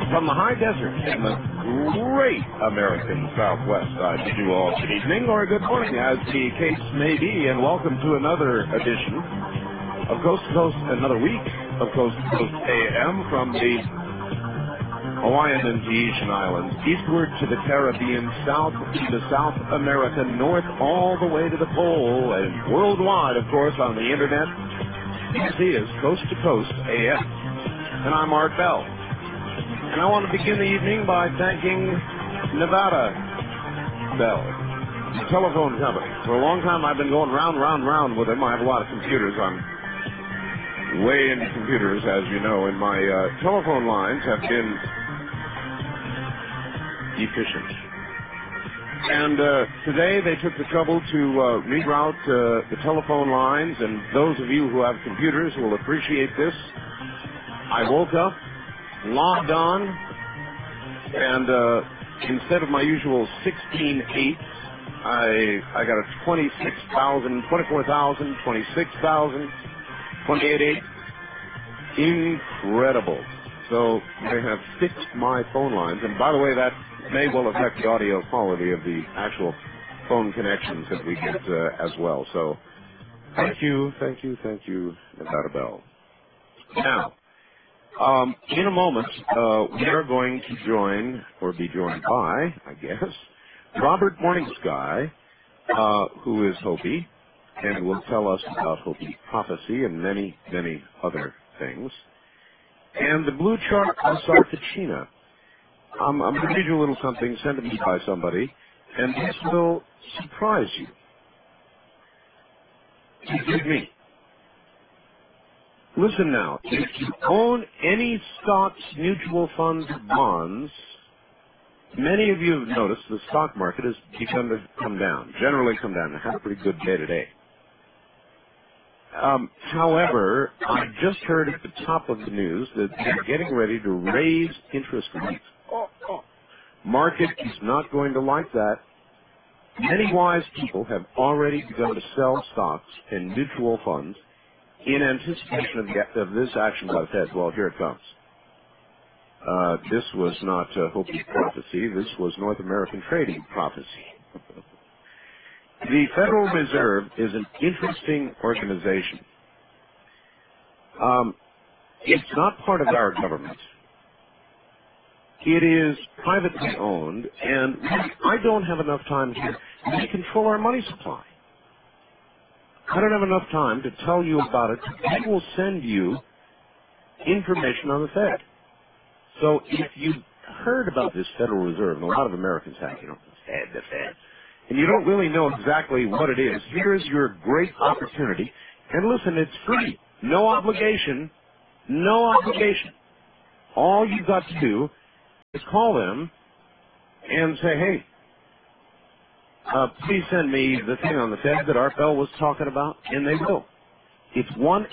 From the high desert in the great American Southwest, I bid you all good evening or good morning, as the case may be, and welcome to another edition of Coast to Coast, another week of Coast to Coast AM from the Hawaiian and Tahitian Islands, eastward to the Caribbean, south to South America, north all the way to the pole, and worldwide, of course, on the internet. This is Coast to Coast AM, and I'm Art Bell. And I want to begin the evening by thanking Nevada Bell, the telephone company. For a long time, I've been going round with them. I have a lot of computers. I'm way into computers, as you know, and my telephone lines have been efficient. And today they took the trouble to reroute the telephone lines, and those of you who have computers will appreciate this. I woke up, logged on, and instead of my usual 16.8, I got a 26,000, 24,000, 26,000, 28.8. Incredible. So they have fixed my phone lines, and by the way, that may well affect the audio quality of the actual phone connections that we get as well. So thank you, Nevada Bell. Now, in a moment, we are going to join, or be joined by, I guess, Robert Morningsky, who is Hopi, and will tell us about Hopi prophecy and many, many other things. And the blue chart of Sartachina. I'm going to read you a little something sent to me by somebody, and this will surprise you. Excuse me. Listen now, if you own any stocks, mutual funds, bonds, many of you have noticed the stock market has begun to come down, generally come down, and had a pretty good day today. However, I just heard at the top of the news that they're getting ready to raise interest rates. Market is not going to like that. Many wise people have already begun to sell stocks and mutual funds in anticipation of this action by the Fed. Well, here it comes. This was not Hopi prophecy. This was North American trading prophecy. The Federal Reserve is an interesting organization. It's not part of our government. It is privately owned, and I don't have enough time here. We control our money supply. I don't have enough time to tell you about it. I will send you information on the Fed. So if you heard about this Federal Reserve, and a lot of Americans have, the Fed, and you don't really know exactly what it is, here's your great opportunity. And listen, it's free. No obligation. No obligation. All you've got to do is call them and say, hey, please send me the thing on the Fed that Art Bell was talking about, and they will. It's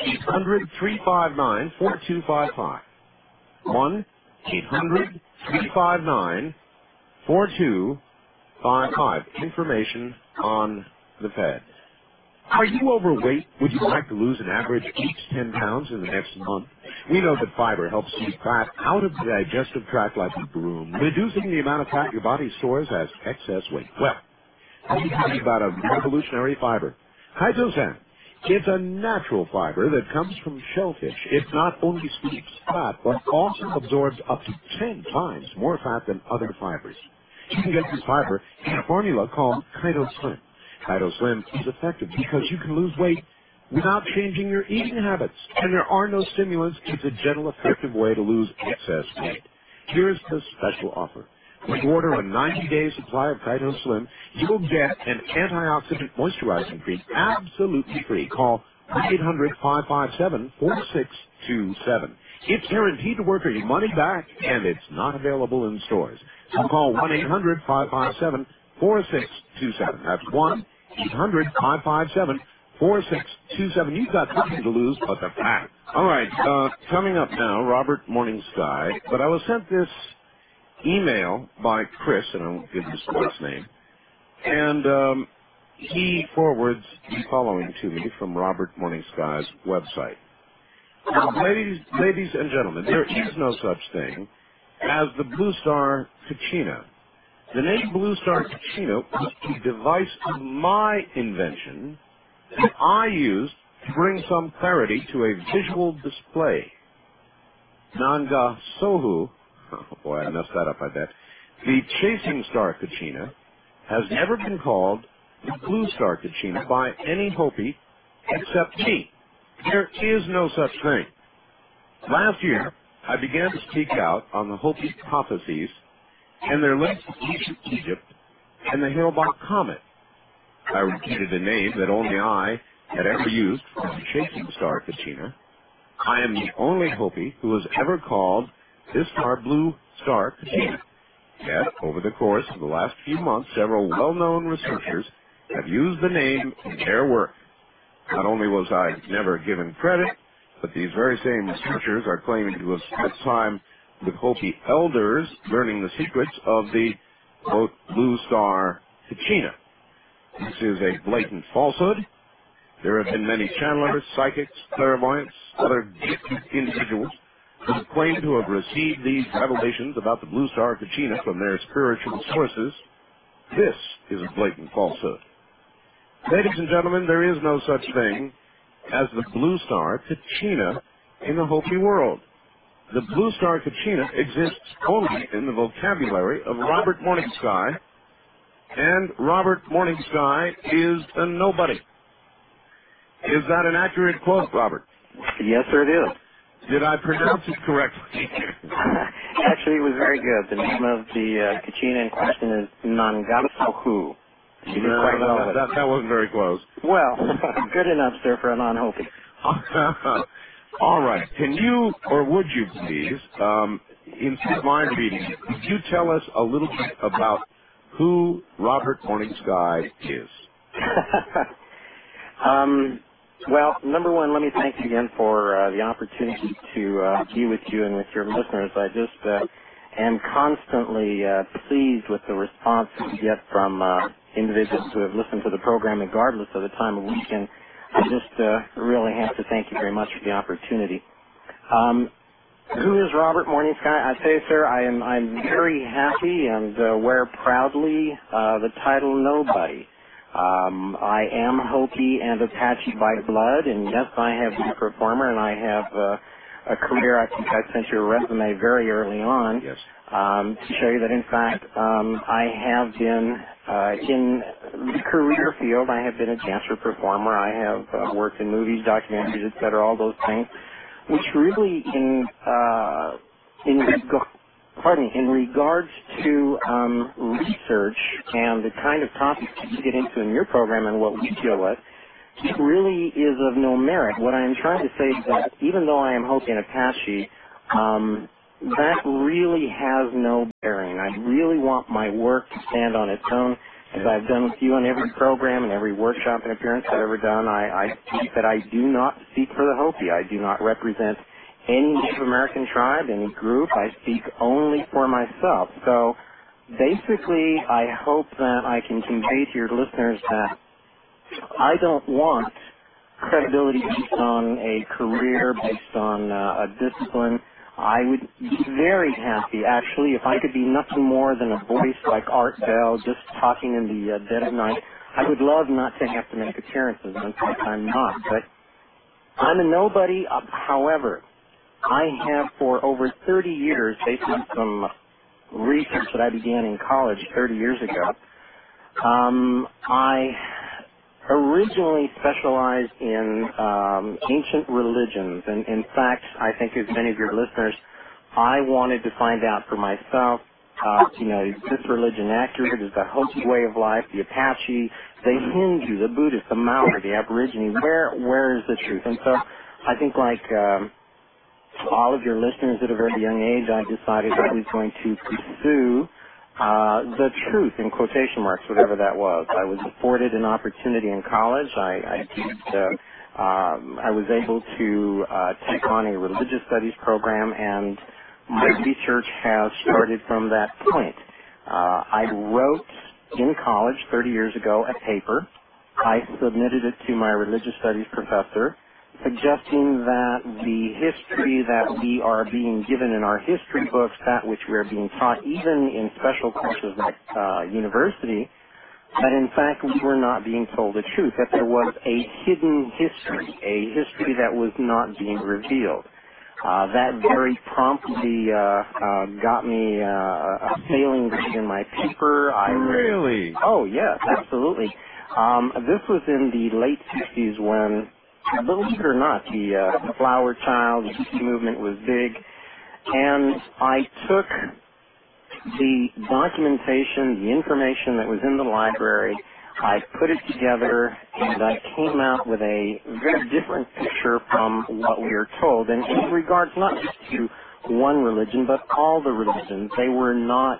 1-800-359-4255. 1-800-359-4255. Information on the Fed. Are you overweight? Would you like to lose an average 8 to 10 pounds in the next month? We know that fiber helps keep fat out of the digestive tract like a broom, reducing the amount of fat your body stores as excess weight. Well, let me tell you about a revolutionary fiber, Hydrosan. It's a natural fiber that comes from shellfish. It not only sweeps fat, but also absorbs up to 10 times more fat than other fibers. You can get this fiber in a formula called Kyto Slim. Kyto Slim is effective because you can lose weight without changing your eating habits, and there are no stimulants. It's a gentle, effective way to lose excess weight. Here's the special offer. When you order a 90-day supply of Kyto Slim, you'll get an antioxidant moisturizing cream absolutely free. Call 1-800-557-4627. It's guaranteed to work for your money back, and it's not available in stores. So call 1-800-557-4627. That's 1-800-557-4627. You've got nothing to lose but the fat. All right, coming up now, Robert Morningsky. But I was sent this email by Chris, and I won't give his last name, and he forwards the following to me from Robert Morningsky's website. Now, ladies and gentlemen, there is no such thing as the Blue Star Kachina. The name Blue Star Kachina was a device of my invention that I used to bring some clarity to a visual display. Nanga Sohu, oh boy, I messed that up, I bet. The chasing star Kachina has never been called the Blue Star Kachina by any Hopi except me. There is no such thing. Last year, I began to speak out on the Hopi prophecies and their links to ancient Egypt and the Hale-Bopp Comet. I repeated a name that only I had ever used for the chasing star Kachina. I am the only Hopi who has ever called this star Blue Star Kachina. Yet, over the course of the last few months, several well-known researchers have used the name in their work. Not only was I never given credit, but these very same researchers are claiming to have spent time with Hopi elders learning the secrets of the, quote, Blue Star Kachina. This is a blatant falsehood. There have been many channelers, psychics, clairvoyants, other gifted individuals who claim to have received these revelations about the Blue Star Kachina from their spiritual sources. This is a blatant falsehood. Ladies and gentlemen, there is no such thing as the Blue Star Kachina in the Hopi world. The Blue Star Kachina exists only in the vocabulary of Robert Morningsky, and Robert Morningsky is a nobody. Is that an accurate quote, Robert? Yes, sir, it is. Did I pronounce it correctly? Actually, it was very good. The name of the Kachina in question is Nangatasohu. That wasn't very close. Well, good enough, sir, for a non-Hopi. All right. Can you, or would you please, instead of my reading it, could you tell us a little bit about who Robert Morningsky is? Well, number one, let me thank you again for the opportunity to be with you and with your listeners. I just am constantly pleased with the response we get from individuals who have listened to the program regardless of the time of week, and I just really have to thank you very much for the opportunity. Who is Robert Morningsky? I say, sir, I'm very happy and wear proudly the title Nobody. I am Hopi and Apache by blood, and yes, I have been a performer, and I have a career. I think I sent you a resume very early on. Yes. To show you that, in fact, I have been in the career field. I have been a dancer performer. I have worked in movies, documentaries, etc., all those things, which really, in regards to research and the kind of topics that you get into in your program and what we deal with, it really is of no merit. What I am trying to say is that even though I am Hopi and Apache, that really has no bearing. I really want my work to stand on its own, as I've done with you on every program and every workshop and appearance I've ever done. I think that I do not speak for the Hopi. I do not represent any Native American tribe, any group. I speak only for myself. So basically, I hope that I can convey to your listeners that I don't want credibility based on a career, based on a discipline. I would be very happy, actually, if I could be nothing more than a voice like Art Bell, just talking in the dead of night. I would love not to have to make appearances, and in fact, I'm not. But I'm a nobody. However, I have for over 30 years, based on some research that I began in college 30 years ago, I originally specialized in ancient religions. And in fact, I think as many of your listeners, I wanted to find out for myself, is this religion accurate? Is the Hopi way of life, the Apache, the Hindu, the Buddhist, the Maori, the Aborigine, where is the truth? And so I think like all of your listeners at a very young age, I decided I was going to pursue the truth, in quotation marks, whatever that was. I was afforded an opportunity in college. I was able to take on a religious studies program, and my research has started from that point. I wrote in college 30 years ago a paper. I submitted it to my religious studies professor. suggesting that the history that we are being given in our history books, that which we are being taught even in special courses like university, that in fact we were not being told the truth, that there was a hidden history, a history that was not being revealed. That very promptly got me a failing grade in my paper. Really? Oh, yes, absolutely. This was in the late 60s when, believe it or not, the Flower Child, the hippie movement was big, and I took the documentation, the information that was in the library, I put it together, and I came out with a very different picture from what we are told. And in regards not just to one religion, but all the religions, they were not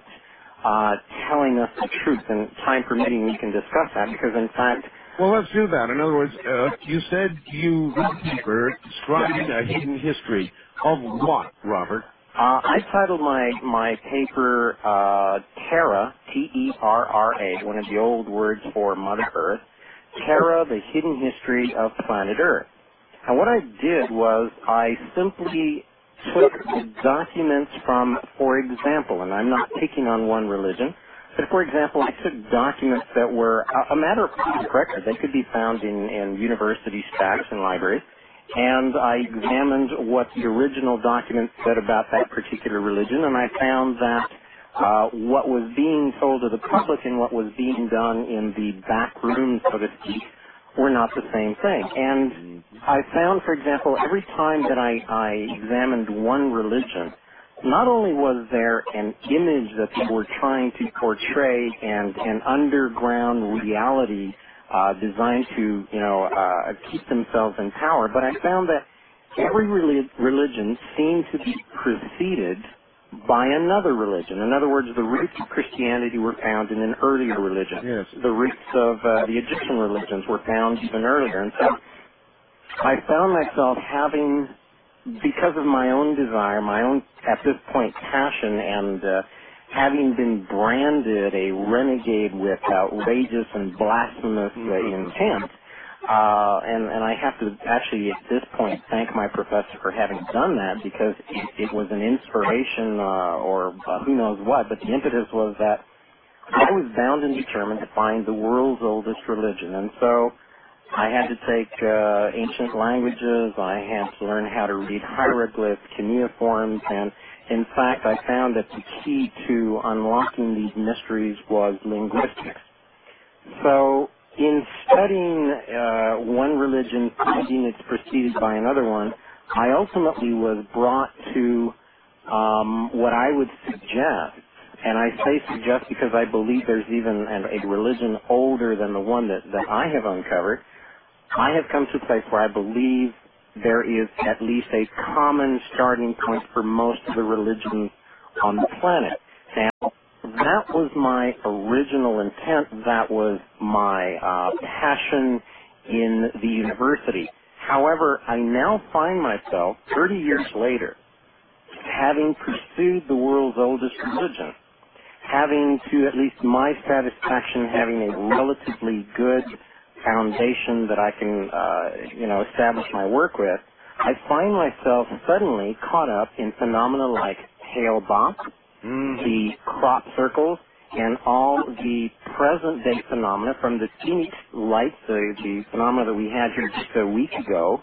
telling us the truth. And time permitting, we can discuss that because, in fact... Well, let's do that. In other words, you said you wrote a paper describing a hidden history of what, Robert? I titled my paper Terra, T-E-R-R-A, one of the old words for Mother Earth, Terra, the Hidden History of Planet Earth. And what I did was I simply took the documents from, for example, and I'm not picking on one religion, but for example, I took documents that were a matter of public record. They could be found in university stacks and libraries. And I examined what the original document said about that particular religion, and I found that what was being told to the public and what was being done in the back room, so to speak, were not the same thing. And I found, for example, every time that I examined one religion, not only was there an image that they were trying to portray and an underground reality designed to, keep themselves in power. But I found that every religion seemed to be preceded by another religion. In other words, the roots of Christianity were found in an earlier religion. Yes. The roots of the Egyptian religions were found even earlier. And so I found myself having, because of my own desire, my own, at this point, passion, and having been branded a renegade with outrageous and blasphemous intent, and I have to actually at this point thank my professor for having done that, because it was an inspiration or who knows what, but the impetus was that I was bound and determined to find the world's oldest religion. And so I had to take ancient languages, I had to learn how to read hieroglyphs, cuneiforms, and in fact, I found that the key to unlocking these mysteries was linguistics. So, in studying one religion, finding it's preceded by another one, I ultimately was brought to what I would suggest, and I say suggest because I believe there's even a religion older than the one that I have uncovered. I have come to a place where I believe there is at least a common starting point for most of the religions on the planet. Now, that was my original intent. That was my passion in the university. However, I now find myself, 30 years later, having pursued the world's oldest religion, having, to at least my satisfaction, having a relatively good foundation that I can, establish my work with, I find myself suddenly caught up in phenomena like Hale-Bopp, the crop circles, and all the present-day phenomena from the Phoenix Lights, the phenomena that we had here just a week ago.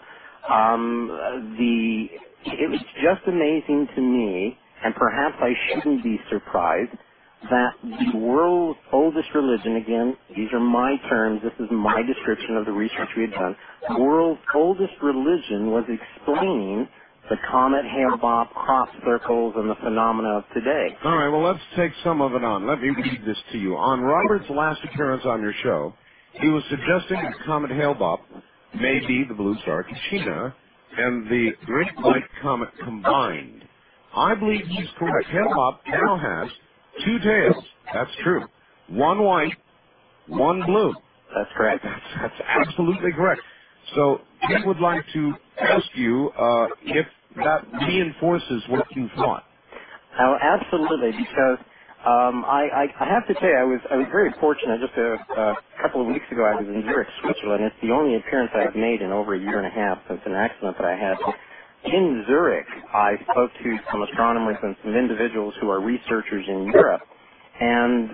It was just amazing to me, and perhaps I shouldn't be surprised, that the world's oldest religion, again, these are my terms, this is my description of the research we had done, the world's oldest religion was explaining the comet, Hale-Bopp, crop circles, and the phenomena of today. All right, well, let's take some of it on. Let me read this to you. On Robert's last appearance on your show, he was suggesting that comet Hale-Bopp may be the blue star Kachina and the Great White Comet combined. I believe he's correct. Hale-Bopp now has two tails. That's true. One white, one blue. That's correct. That's absolutely correct. So I would like to ask you if that reinforces what you thought. Oh, absolutely, because I have to say I was very fortunate. Just a couple of weeks ago, I was in Zurich, Switzerland. It's the only appearance I've made in over a year and a half since an accident that I had. In Zurich, I spoke to some astronomers and some individuals who are researchers in Europe, and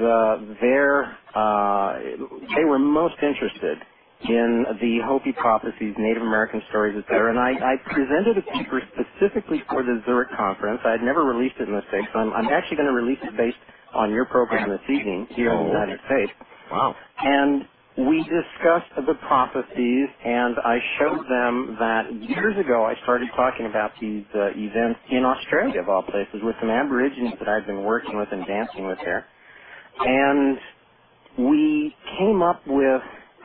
they were most interested in the Hopi prophecies, Native American stories, etc. And I presented a paper specifically for the Zurich conference. I had never released it in the States. I'm actually going to release it based on your program this evening here in the United States. Wow. And we discussed the prophecies, and I showed them that years ago I started talking about these events in Australia, of all places, with some Aborigines that I've been working with and dancing with there. And we came up with,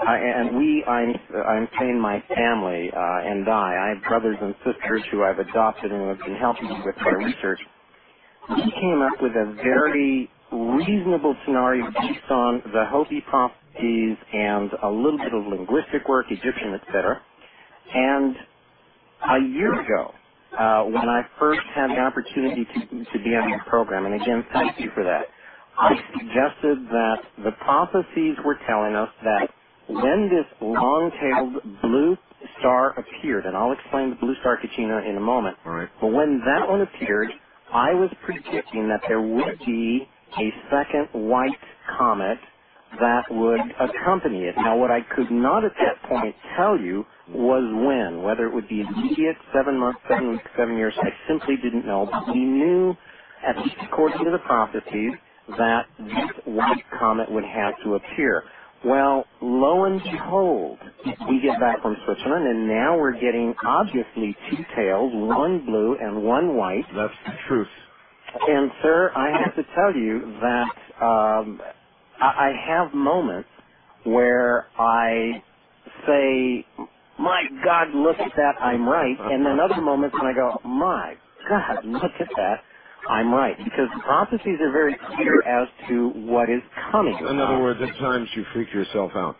I'm saying my family and I have brothers and sisters who I've adopted and have been helping me with my research. We came up with a very reasonable scenario based on the Hopi prophecies and a little bit of linguistic work, Egyptian, etc. And a year ago, when I first had the opportunity to be on your program, and again, thank you for that, I suggested that the prophecies were telling us that when this long-tailed blue star appeared, and I'll explain the blue star Kachina in a moment, all right, but when that one appeared, I was predicting that there would be a second white comet that would accompany it. Now, what I could not at that point tell you was when, whether it would be immediate, 7 months, 7 weeks, 7 years, I simply didn't know. But we knew, at least according to the prophecies, that this white comet would have to appear. Well, lo and behold, we get back from Switzerland, and now we're getting, obviously, two tails, one blue and one white. That's the truth. And, sir, I have to tell you that I have moments where I say, my God, look at that, I'm right. And then other moments when I go, my God, look at that, I'm right. Because the prophecies are very clear as to what is coming. In other words, at times you freak yourself out.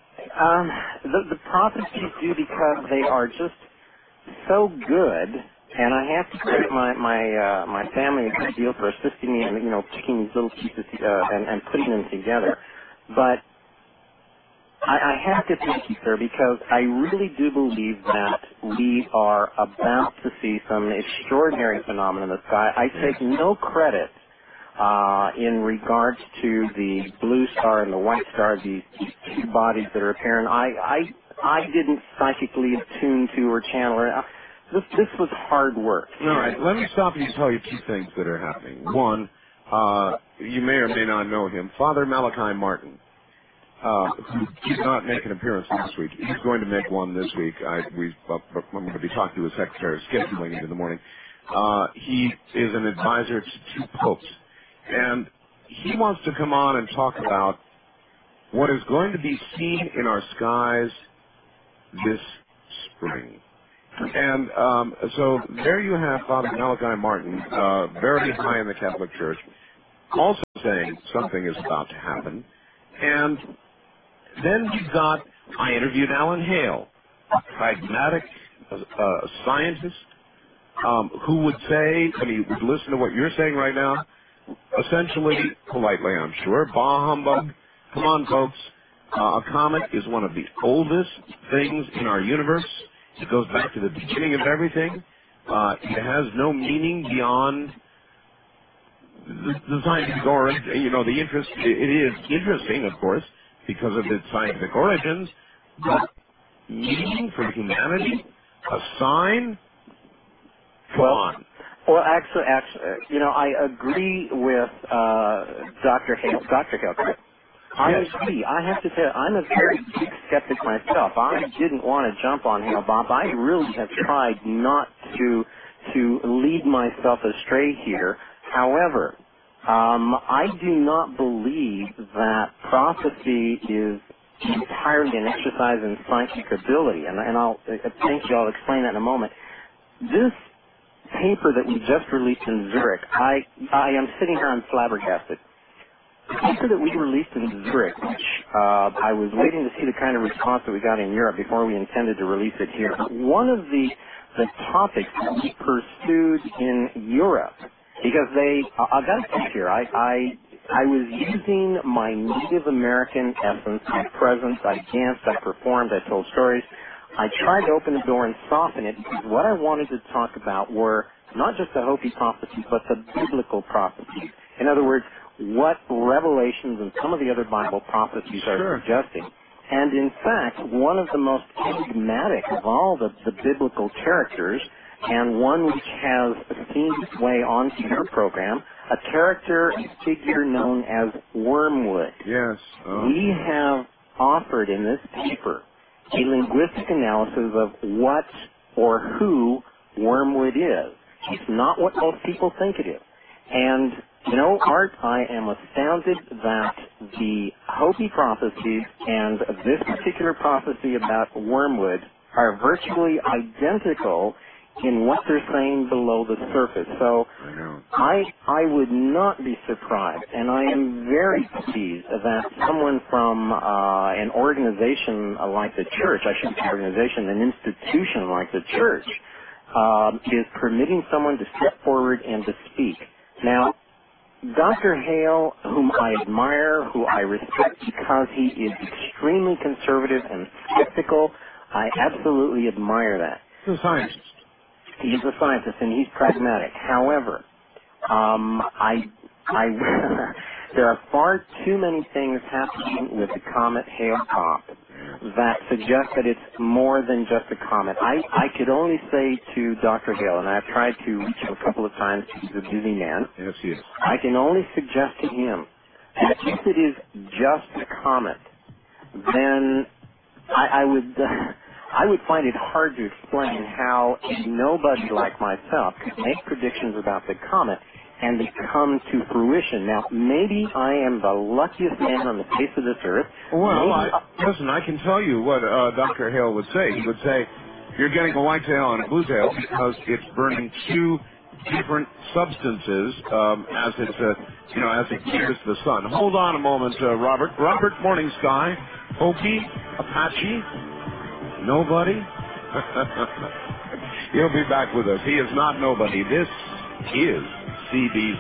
The prophecies do, because they are just so good. And I have to credit my family a good deal for assisting me in, picking these little pieces and putting them together. But I have to thank you, sir, because I really do believe that we are about to see some extraordinary phenomena in the sky. I take no credit in regards to the blue star and the white star, these two bodies that are appearing. I didn't psychically attune to or channel or... This was hard work. All right, let me stop you and tell you two things that are happening. One, you may or may not know him, Father Malachi Martin, who did not make an appearance last week. He's going to make one this week. I'm going to be talking to his secretary, scheduling it in the morning. He is an advisor to two popes, and he wants to come on and talk about what is going to be seen in our skies this spring. And so there you have Father Malachi Martin, very high in the Catholic Church, also saying something is about to happen. And then you've got, I interviewed Alan Hale, a pragmatic scientist, who would say, when he would listen to what you're saying right now, essentially, politely I'm sure, bah humbug, come on folks, a comet is one of the oldest things in our universe. It goes back to the beginning of everything. It has no meaning beyond the scientific origin. The interest. It is interesting, of course, because of its scientific origins. But meaning for humanity, a sign. Come on. Well, actually, I agree with Dr. Hale. Dr. Hale, correct? I agree. I have to tell you, I'm a very big skeptic myself. I didn't want to jump on Hale Bob. I really have tried not to lead myself astray here. However, I do not believe that prophecy is entirely an exercise in scientific ability, and I'll thank you. I'll explain that in a moment. This paper that we just released in Zurich, I am sitting here, I'm flabbergasted. The paper that we released in Zurich, which I was waiting to see the kind of response that we got in Europe before we intended to release it here. One of the topics that we pursued in Europe, because I've got to say here, I was using my Native American essence, my presence. I danced, I performed, I told stories. I tried to open the door and soften it because what I wanted to talk about were not just the Hopi prophecies, but the biblical prophecies. In other words, what Revelations and some of the other Bible prophecies are suggesting. And in fact, one of the most enigmatic of all the biblical characters, and one which has seen its way onto your program, a character, a figure known as Wormwood. Yes. We have offered in this paper a linguistic analysis of what or who Wormwood is. It's not what most people think it is. And, you know, Art, I am astounded that the Hopi prophecies and this particular prophecy about Wormwood are virtually identical in what they're saying below the surface. So I would not be surprised, and I am very pleased that someone from an organization like the church, I shouldn't say organization, an institution like the church, is permitting someone to step forward and to speak. Now, Dr. Hale, whom I admire, who I respect because he is extremely conservative and skeptical, I absolutely admire that. He's a scientist. He is a scientist, and he's pragmatic. However, there are far too many things happening with the comet Hale-Bopp that suggest that it's more than just a comet. I could only say to Dr. Hale, and I've tried to reach him a couple of times, he's a busy man. Yes, he is. I can only suggest to him that if it is just a comet, then I would find it hard to explain how nobody like myself could make predictions about the comet and they come to fruition. Now, maybe I am the luckiest man on the face of this earth. Well, listen, I can tell you what Dr. Hale would say. He would say, you're getting a white tail and a blue tail because it's burning two different substances as it nears the sun. Hold on a moment, Robert. Robert Morning Sky, Hopi, Apache, nobody? He'll be back with us. He is not nobody. This is CBC.